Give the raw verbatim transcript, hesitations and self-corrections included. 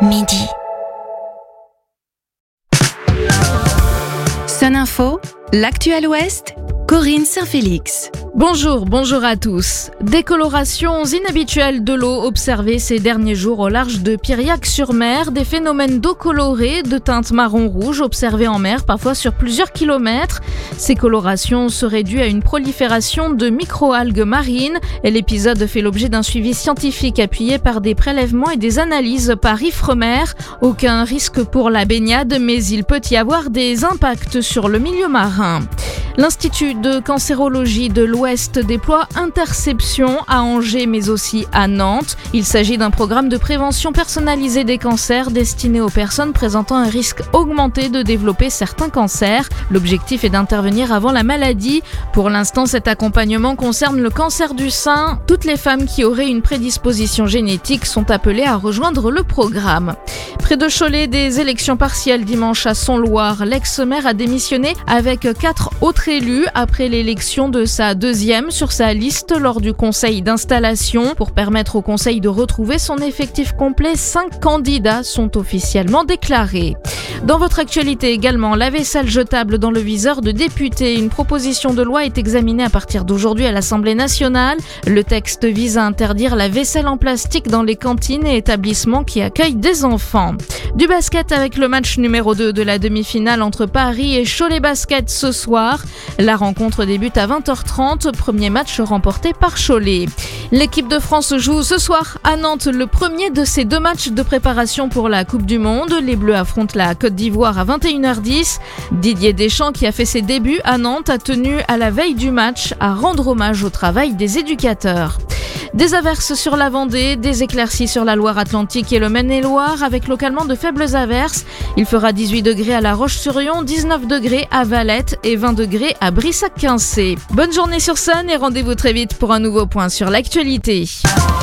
midi. Sun Info, l'actu à l'Ouest, Corinne Saint-Félix. Bonjour, bonjour à tous. Décolorations inhabituelles de l'eau observées ces derniers jours au large de Piriac-sur-Mer, des phénomènes d'eau colorée de teinte marron-rouge observés en mer, parfois sur plusieurs kilomètres. Ces colorations seraient dues à une prolifération de microalgues marines et l'épisode fait l'objet d'un suivi scientifique appuyé par des prélèvements et des analyses par Ifremer. Aucun risque pour la baignade, mais il peut y avoir des impacts sur le milieu marin. L'Institut de cancérologie de l'Ouest déploie Interception à Angers mais aussi à Nantes. Il s'agit d'un programme de prévention personnalisée des cancers destiné aux personnes présentant un risque augmenté de développer certains cancers. L'objectif est d'intervenir avant la maladie. Pour l'instant, cet accompagnement concerne le cancer du sein. Toutes les femmes qui auraient une prédisposition génétique sont appelées à rejoindre le programme. Près de Cholet, des élections partielles dimanche à Son-Loire. L'ex-maire a démissionné avec quatre autres élus après l'élection de sa deuxième sur sa liste lors du conseil d'installation. Pour permettre au conseil de retrouver son effectif complet, cinq candidats sont officiellement déclarés. Dans votre actualité également, la vaisselle jetable dans le viseur de députés. Une proposition de loi est examinée à partir d'aujourd'hui à l'Assemblée nationale. Le texte vise à interdire la vaisselle en plastique dans les cantines et établissements qui accueillent des enfants. Du basket avec le match numéro deux de la demi-finale entre Paris et Cholet Basket ce soir. La rencontre débute à vingt heures trente, premier match remporté par Cholet. L'équipe de France joue ce soir à Nantes le premier de ces deux matchs de préparation pour la Coupe du Monde. Les Bleus affrontent la Côte d'Ivoire à vingt et une heures dix. Didier Deschamps, qui a fait ses débuts à Nantes, a tenu à la veille du match à rendre hommage au travail des éducateurs. Des averses sur la Vendée, des éclaircies sur la Loire-Atlantique et le Maine-et-Loire avec localement de faibles averses. Il fera dix-huit degrés à La Roche-sur-Yon, dix-neuf degrés à Valette et vingt degrés à Brissac-Quincé. Bonne journée sur Sun et rendez-vous très vite pour un nouveau point sur l'actualité.